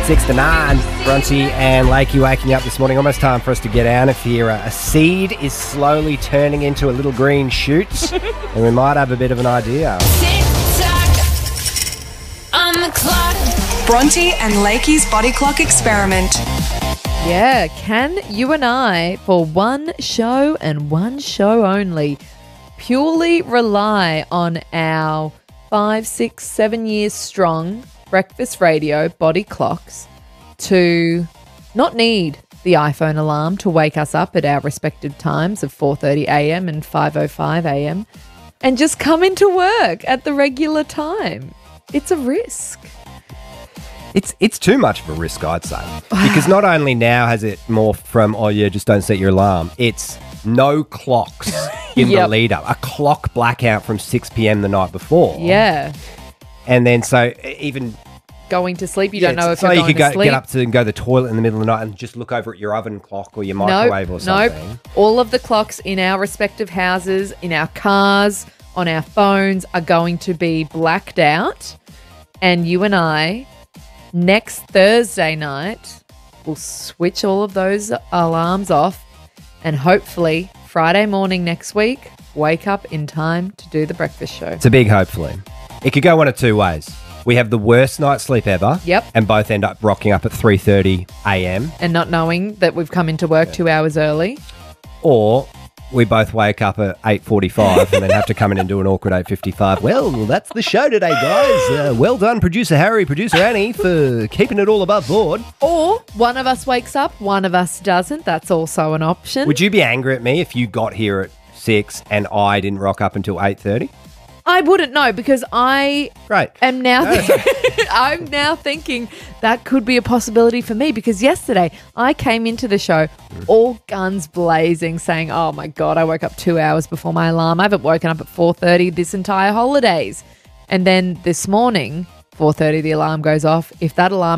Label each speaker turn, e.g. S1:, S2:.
S1: 6 to 9. Bronte and Lakey waking up this morning. Almost time for us to get out of here. A seed is slowly turning into a little green shoot, and we might have a bit of an idea.
S2: On the clock.
S3: Bronte and Lakey's Body Clock Experiment.
S4: Yeah, can you and I, for one show and one show only, purely rely on our 5, 6, 7 years strong breakfast radio body clocks to not need the iPhone alarm to wake us up at our respective times of 4:30 a.m. and 5:05 a.m. and just come into work at the regular time? It's a risk.
S1: It's too much of a risk, I'd say. Because not only now has it morphed from, oh yeah, just don't set your alarm, it's no clocks in the lead up. A clock blackout from 6 p.m. the night before.
S4: Yeah.
S1: And then so even...
S4: Going to sleep, you don't know if
S1: so
S4: you're going
S1: you could
S4: to sleep.
S1: get up to and go to the toilet in the middle of the night and just look over at your oven clock or your microwave or something.
S4: Nope. All of the clocks in our respective houses, in our cars, on our phones are going to be blacked out. And you and I, next Thursday night, will switch all of those alarms off and hopefully Friday morning next week, wake up in time to do the breakfast show.
S1: It's a big hopefully. It could go one of two ways. We have the worst night's sleep ever.
S4: Yep.
S1: And both end up rocking up at 3:30 a.m.
S4: And not knowing that we've come into work 2 hours early.
S1: Or we both wake up at 8:45 and then have to come in and do an awkward 8:55. Well, that's the show today, guys. Well done, producer Harry, producer Annie, for keeping it all above board.
S4: Or one of us wakes up, one of us doesn't. That's also an option.
S1: Would you be angry at me if you got here at 6 and I didn't rock up until 8:30?
S4: I wouldn't know because I
S1: Great.
S4: am now I'm now thinking that could be a possibility for me because yesterday I came into the show all guns blazing saying, oh my God, I woke up 2 hours before my alarm. I haven't woken up at 4:30 this entire holidays. And then this morning, 4:30 the alarm goes off. If that alarm